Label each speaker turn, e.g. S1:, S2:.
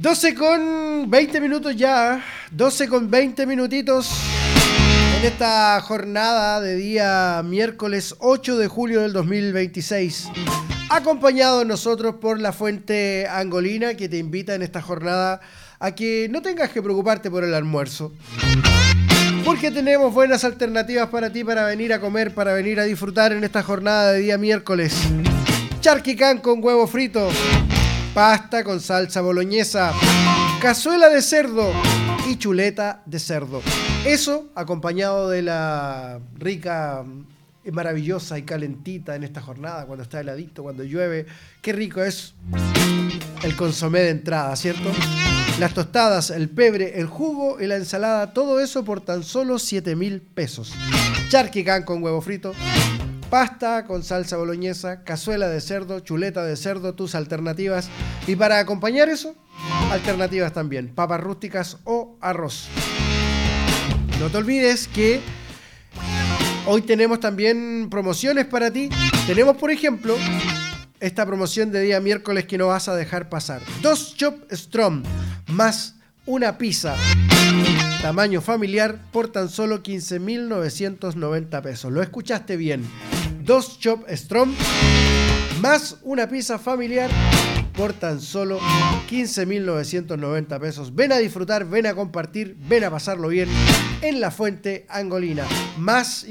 S1: 12 con 20 minutos ya, 12 con 20 minutitos en esta jornada de día miércoles 8 de julio del 2026. Acompañado nosotros por La Fuente Angolina, que te invita en esta jornada a que no tengas que preocuparte por el almuerzo, porque tenemos buenas alternativas para ti, para venir a comer, para venir a disfrutar en esta jornada de día miércoles. Charquicán con huevo frito, pasta con salsa boloñesa, cazuela de cerdo y chuleta de cerdo. Eso acompañado de la rica, maravillosa y calentita en esta jornada, cuando está heladito, cuando llueve. Qué rico es el consomé de entrada, ¿cierto? Las tostadas, el pebre, el jugo y la ensalada, todo eso por tan solo 7.000 pesos. Charquicán con huevo frito, pasta con salsa boloñesa, cazuela de cerdo, chuleta de cerdo, tus alternativas. Y para acompañar eso, alternativas también, papas rústicas o arroz. No te olvides que hoy tenemos también promociones para ti. Tenemos, por ejemplo, esta promoción de día miércoles que no vas a dejar pasar. 2 Chop Strong más una pizza tamaño familiar por tan solo 15.990 pesos. Lo escuchaste bien. 2 Chop Strong más una pizza familiar por tan solo 15.990 pesos. Ven a disfrutar, ven a compartir, ven a pasarlo bien en La Fuente Angolina. Más